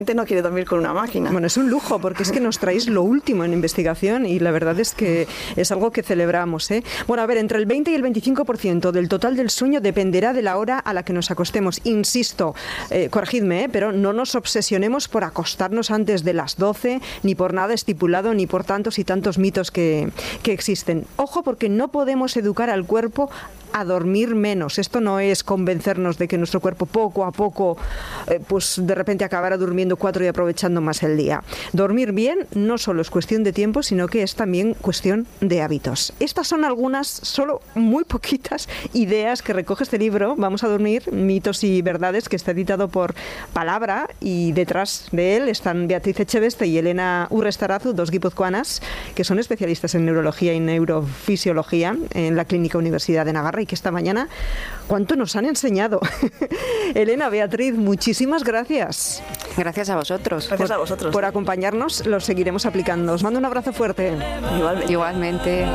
no quiere dormir con una máquina. Bueno, es un lujo porque es que nos traéis lo último en investigación y la verdad es que es algo que celebramos, ¿eh? Bueno, a ver, entre el 20 y el 25% del total del sueño dependerá de la hora a la que nos acostemos. Insisto, corregidme, pero no nos obsesionemos por acostarnos antes de las 12, ni por nada estipulado, ni por tantos y tantos mitos que existen. Ojo, porque no podemos educar al cuerpo a dormir menos. Esto no es convencernos de que nuestro cuerpo poco a poco pues de repente acabará durmiendo 4 y aprovechando más el día. Dormir bien no solo es cuestión de tiempo, sino que es también cuestión de hábitos. Estas son algunas, solo muy poquitas ideas que recoge este libro, Vamos a dormir, mitos y verdades, que está editado por Palabra, y detrás de él están Beatriz Echeveste y Elena Urrestarazu, dos guipuzcoanas que son especialistas en neurología y neurofisiología en la Clínica Universidad de Navarra, y que esta mañana cuánto nos han enseñado. Elena, Beatriz, muchísimas gracias. Gracias a vosotros. Gracias a vosotros. Por acompañarnos, los seguiremos aplicando. Os mando un abrazo fuerte. Igualmente.